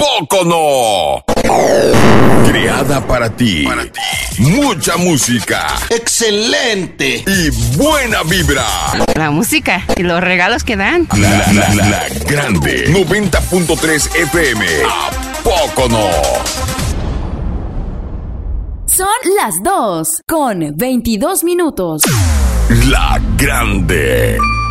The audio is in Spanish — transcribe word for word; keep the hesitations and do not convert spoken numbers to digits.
poco no? Creada para ti. Para ti. Mucha música. ¡Excelente! Y buena vibra. La música y los regalos que dan. La, la, la, la grande. noventa punto tres F M. ¿A poco no? Son las dos con veintidós minutos. La grande.